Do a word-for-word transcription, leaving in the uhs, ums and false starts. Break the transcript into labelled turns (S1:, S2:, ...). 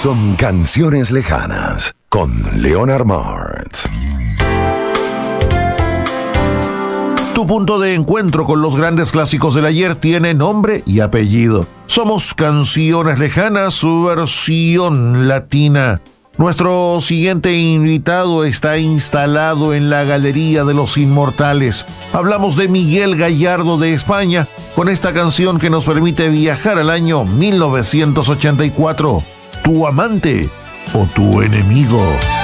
S1: son Canciones Lejanas con Leonard Martz.
S2: Tu punto de encuentro con los grandes clásicos del ayer tiene nombre y apellido. Somos Canciones Lejanas, su versión latina. Nuestro siguiente invitado está instalado en la Galería de los Inmortales. Hablamos de Miguel Gallardo de España, con esta canción que nos permite viajar al año mil novecientos ochenta y cuatro. ¿Tu amante o tu enemigo?